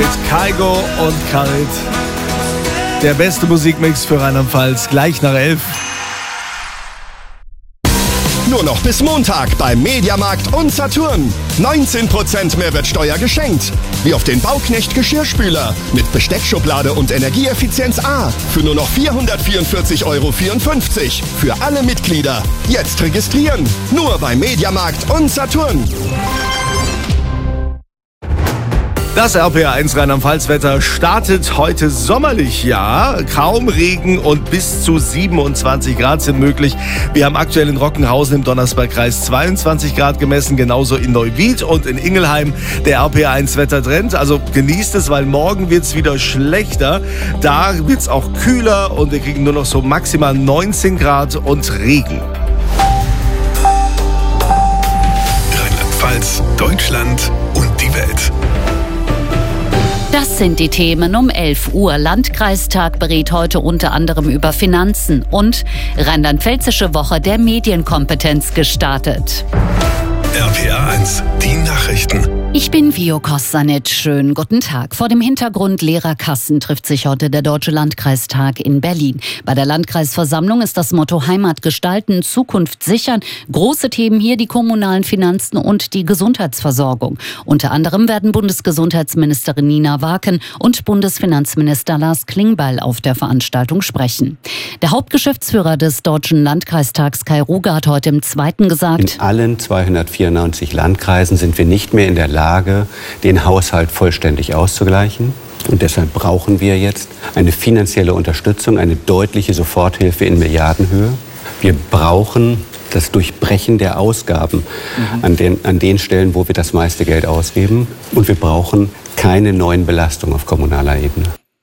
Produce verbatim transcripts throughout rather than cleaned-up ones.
Kygo und Khalid. Der beste Musikmix für Rheinland-Pfalz, gleich nach elf. Nur noch bis Montag beim Mediamarkt und Saturn. neunzehn Prozent Mehrwertsteuer geschenkt. Wie auf den Bauknecht Geschirrspüler mit Besteckschublade und Energieeffizienz A für nur noch vierhundertvierundvierzig Euro vierundfünfzig. Für alle Mitglieder. Jetzt registrieren. Nur beim Mediamarkt und Saturn. Das R P R eins Rheinland-Pfalz-Wetter startet heute sommerlich, ja. Kaum Regen und bis zu siebenundzwanzig Grad sind möglich. Wir haben aktuell in Rockenhausen im Donnersbergkreis zweiundzwanzig Grad gemessen, genauso in Neuwied und in Ingelheim der R P R eins Wettertrend. Also genießt es, weil morgen wird es wieder schlechter. Da wird es auch kühler und wir kriegen nur noch so maximal neunzehn Grad und Regen. Rheinland-Pfalz, Deutschland und die Welt. Das sind die Themen um elf Uhr. Landkreistag berät heute unter anderem über Finanzen und Rheinland-Pfälzische Woche der Medienkompetenz gestartet. R P R eins, die Nachrichten. Ich bin Vio Kossanitsch. Schönen guten Tag. Vor dem Hintergrund leerer Kassen trifft sich heute der Deutsche Landkreistag in Berlin. Bei der Landkreisversammlung ist das Motto Heimat gestalten, Zukunft sichern. Große Themen hier die kommunalen Finanzen und die Gesundheitsversorgung. Unter anderem werden Bundesgesundheitsministerin Nina Waken und Bundesfinanzminister Lars Klingbeil auf der Veranstaltung sprechen. Der Hauptgeschäftsführer des Deutschen Landkreistags Kai Ruge hat heute im Zweiten gesagt: In allen zweihundertvierundneunzig Landkreisen sind wir nicht mehr in der Lage, den Haushalt vollständig auszugleichen. Und deshalb brauchen wir jetzt eine finanzielle Unterstützung, eine deutliche Soforthilfe in Milliardenhöhe. Wir brauchen das Durchbrechen der Ausgaben mhm. an den, an den Stellen, wo wir das meiste Geld ausgeben. Und wir brauchen keine neuen Belastungen auf kommunaler Ebene.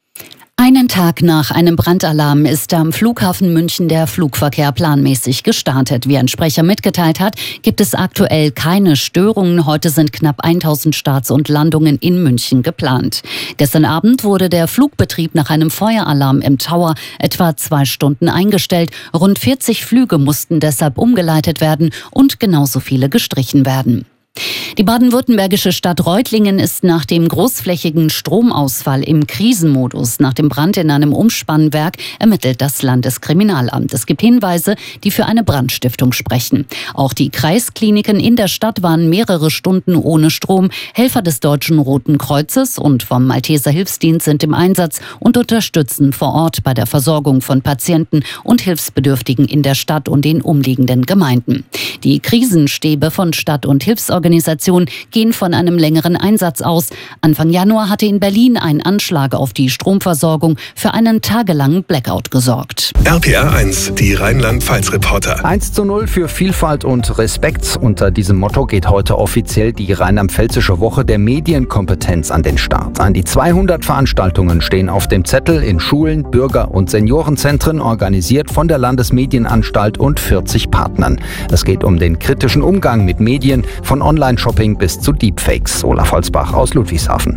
Einen Tag nach einem Brandalarm ist am Flughafen München der Flugverkehr planmäßig gestartet. Wie ein Sprecher mitgeteilt hat, gibt es aktuell keine Störungen. Heute sind knapp tausend Starts und Landungen in München geplant. Gestern Abend wurde der Flugbetrieb nach einem Feueralarm im Tower etwa zwei Stunden eingestellt. Rund vierzig Flüge mussten deshalb umgeleitet werden und genauso viele gestrichen werden. Die baden-württembergische Stadt Reutlingen ist nach dem großflächigen Stromausfall im Krisenmodus. Nach dem Brand in einem Umspannwerk ermittelt das Landeskriminalamt. Es gibt Hinweise, die für eine Brandstiftung sprechen. Auch die Kreiskliniken in der Stadt waren mehrere Stunden ohne Strom. Helfer des Deutschen Roten Kreuzes und vom Malteser Hilfsdienst sind im Einsatz und unterstützen vor Ort bei der Versorgung von Patienten und Hilfsbedürftigen in der Stadt und den umliegenden Gemeinden. Die Krisenstäbe von Stadt- und Hilfsorganisationen gehen von einem längeren Einsatz aus. Anfang Januar hatte in Berlin ein Anschlag auf die Stromversorgung für einen tagelangen Blackout gesorgt. R P R eins, die Rheinland-Pfalz-Reporter. eins zu null für Vielfalt und Respekt. Unter diesem Motto geht heute offiziell die Rheinland-Pfälzische Woche der Medienkompetenz an den Start. An die zweihundert Veranstaltungen stehen auf dem Zettel in Schulen, Bürger- und Seniorenzentren, organisiert von der Landesmedienanstalt und vierzig Partnern. Es geht um den kritischen Umgang mit Medien, von Online-Shopping bis zu Deepfakes. Olaf Holzbach aus Ludwigshafen.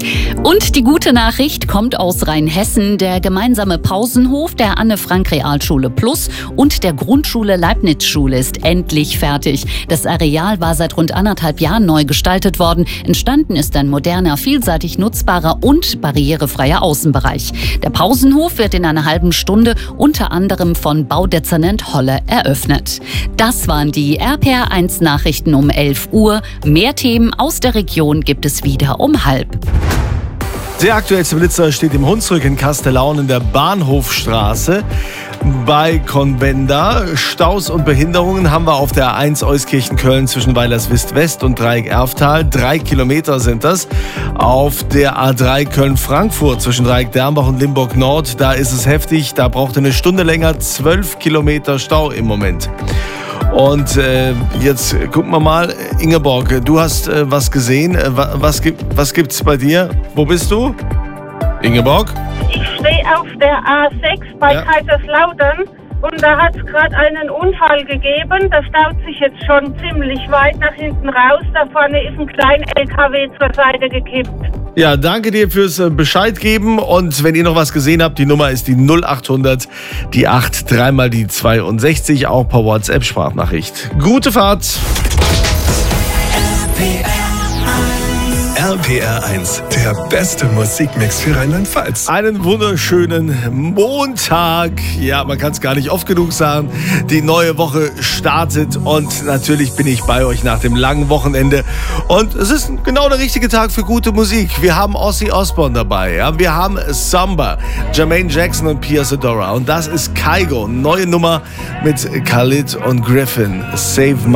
Und die gute Nachricht kommt aus Rheinhessen. Der gemeinsame Pausenhof der Anne-Frank-Realschule Plus und der Grundschule Leibniz-Schule ist endlich fertig. Das Areal war seit rund anderthalb Jahren neu gestaltet worden. Entstanden ist ein moderner, vielseitig nutzbarer und barrierefreier Außenbereich. Der Pausenhof wird in einer halben Stunde unter anderem von Baudezernent Holle eröffnet. Das waren die R P R eins Nachrichten um elf Uhr. Mehr Themen aus der Region gibt es wieder um halb. Der aktuellste Blitzer steht im Hunsrück in Kastellaun in der Bahnhofstraße. Bei Convenda. Staus und Behinderungen haben wir auf der A eins Euskirchen-Köln zwischen Weilerswist West und Dreieck-Erftal. Drei Kilometer sind das. Auf der A drei Köln-Frankfurt zwischen Dreieck-Dernbach und Limburg Nord, da ist es heftig. Da braucht eine Stunde länger. Zwölf Kilometer Stau im Moment. Und äh, jetzt gucken wir mal, Ingeborg, du hast äh, was gesehen. Äh, was gibt was gibt's bei dir? Wo bist du? Ingeborg? Ich stehe auf der A sechs bei ja. Kaiserslautern und da hat es gerade einen Unfall gegeben. Das staut sich jetzt schon ziemlich weit nach hinten raus. Da vorne ist ein kleiner L K W zur Seite gekippt. Ja, danke dir fürs Bescheid geben. Und wenn ihr noch was gesehen habt, die Nummer ist die null achthundert, die acht, dreimal die zweiundsechzig, auch per WhatsApp-Sprachnachricht. Gute Fahrt! R P R eins, der beste Musikmix für Rheinland-Pfalz. Einen wunderschönen Montag. Ja, man kann es gar nicht oft genug sagen. Die neue Woche startet und natürlich bin ich bei euch nach dem langen Wochenende. Und es ist genau der richtige Tag für gute Musik. Wir haben Ozzy Osbourne dabei. Ja? Wir haben Samba, Jermaine Jackson und Pia Zadora. Und das ist Kygo, neue Nummer mit Khalid und Griffin. Save My